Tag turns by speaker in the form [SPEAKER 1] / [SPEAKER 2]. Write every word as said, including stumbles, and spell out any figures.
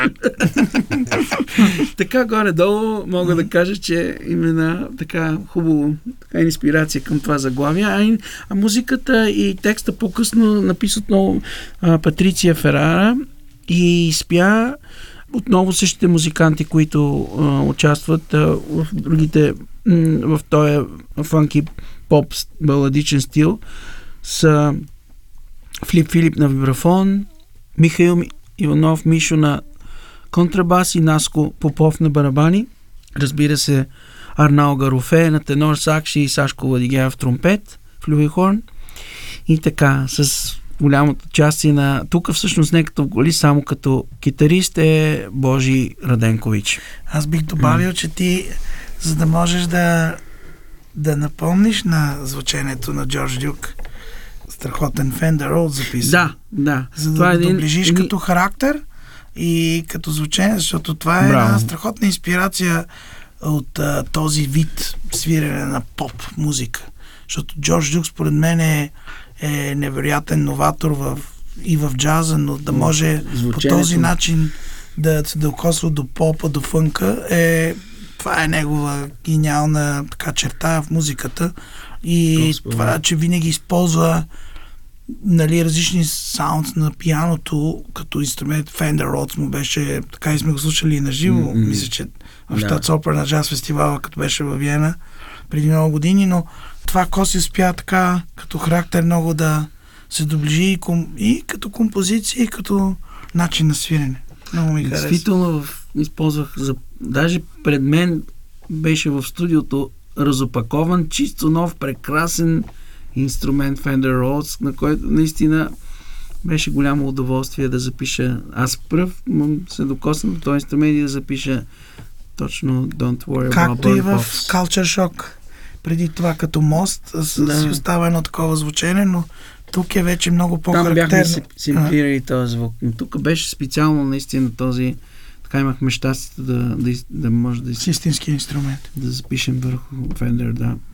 [SPEAKER 1] Така горе-долу мога да кажа, че имена така хубаво, така инспирация към това заглавие. А, и, а музиката и текста по-късно написат много а, Патриция Ферара и спя отново същите музиканти, които а, участват а, в другите м- в този фанки поп баладичен стил са Филип Филип на вибрафон, Михаил Иванов Мишо на контрабас и Наско Попов на барабани. Разбира се, Арнал Гарофе на тенор сакс и Сашко Владигеев тромпет, флюихорн. И така, с голямото части на... Тук всъщност не като голи, само като китарист е Божи Раденкович.
[SPEAKER 2] Аз бих добавил, mm. че ти, за да можеш да да напомниш на звучението на Джордж Дюк, страхотен Fender Rhodes записан.
[SPEAKER 1] Да, да.
[SPEAKER 2] За да
[SPEAKER 1] това
[SPEAKER 2] го
[SPEAKER 1] е
[SPEAKER 2] доближиш
[SPEAKER 1] един...
[SPEAKER 2] като характер и като звучение, защото това е
[SPEAKER 1] Браво.
[SPEAKER 2] Една страхотна инспирация от а, този вид свирене на поп музика. Защото Джордж Дюк според мен е, е невероятен новатор в, и в джаза, но да може звучението по този начин да се докосва до попа, до фънка е това е негова гениална така черта в музиката и Господи. Това, че винаги използва нали, различни саундс на пианото като инструмент. Fender Rhodes му беше, така и сме го слушали и на живо. Mm-hmm. Мисля, че в Штат Опера на джаз фестивала, като беше във Виена преди много години, но това Коси успя така като характер много да се доближи и, ком, и като композиция, и като начин на свирене. Много ми харесва.
[SPEAKER 1] Действително използвах за... Даже пред мен беше в студиото разопакован, чисто нов, прекрасен инструмент Fender Rhodes, на който наистина беше голямо удоволствие да запиша. Аз пръв се докоснам до този инструмент и да запиша точно Don't Worry About
[SPEAKER 2] Както
[SPEAKER 1] Burn
[SPEAKER 2] и в
[SPEAKER 1] Puffs.
[SPEAKER 2] Culture Shock. Преди това като мост с,
[SPEAKER 1] да.
[SPEAKER 2] си остава едно такова звучение, но тук е вече много по-характерно.
[SPEAKER 1] Там бяхме симплирали този звук. Но тук беше специално наистина този. Така имахме щастието да, да, да може да...
[SPEAKER 2] С истински инструмент.
[SPEAKER 1] Да запишем върху Fender, да.